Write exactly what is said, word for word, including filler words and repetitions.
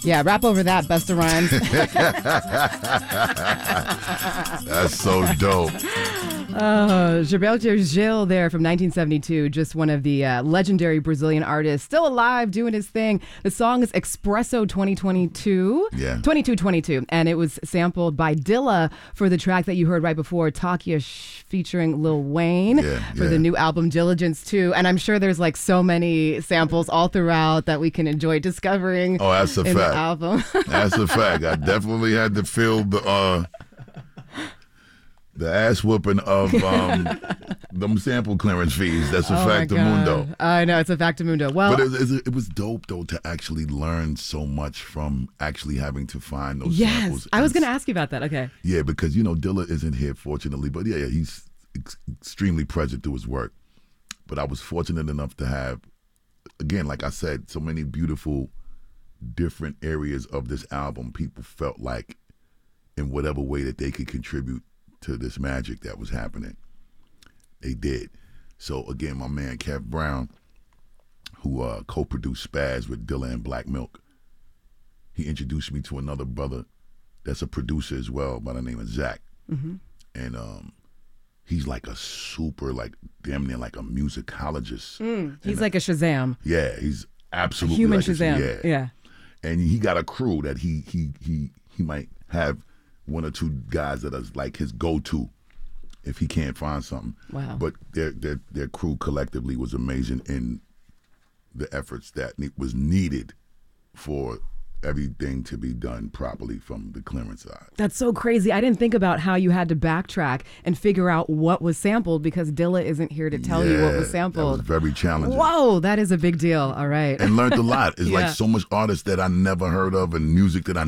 Yeah, rap over that, Busta Rhymes. That's so dope. Oh, Gilberto Gil there from nineteen seventy-two, just one of the uh, legendary Brazilian artists, still alive, doing his thing. The song is Espresso twenty twenty-two. Yeah. twenty-two twenty-two. And it was sampled by Dilla for the track that you heard right before, Takia Sh- featuring Lil Wayne Yeah, for yeah. the new album Diligence two. And I'm sure there's like so many samples all throughout that we can enjoy discovering Oh, that's a in fact. the album. That's a fact. I definitely had to feel the uh, the ass whooping of um, them sample clearance fees. That's a Oh my factamundo. God. I know, it's a factamundo. Well, But it, it, it was dope though to actually learn so much from actually having to find those yes, samples. I was And going to ask you about that. Okay. Yeah, because you know Dilla isn't here, fortunately, but yeah, yeah he's ex- extremely present through his work. But I was fortunate enough to have, again, like I said, so many beautiful, different areas of this album. People felt like, in whatever way that they could contribute to this magic that was happening, they did. So again, my man Kev Brown, who uh, co-produced Spaz with Dilla and Black Milk, he introduced me to another brother that's a producer as well by the name of Zach. Mm-hmm. And um, he's like a super, like damn near like a musicologist. Mm, he's And, like a Shazam. Yeah, he's absolutely A human like a- Shazam. yeah. Yeah. And he got a crew that he he he he might have one or two guys that are like his go-to if he can't find something. Wow. But their their their crew collectively was amazing in the efforts that ne- was needed for everything to be done properly from the clearance side. That's so crazy. I didn't think about how you had to backtrack and figure out what was sampled because Dilla isn't here to tell you what Yeah, was sampled. That was very challenging. Whoa, that is a big deal. All right. And learned a lot. It's Yeah. like so much artists that I never heard of and music that I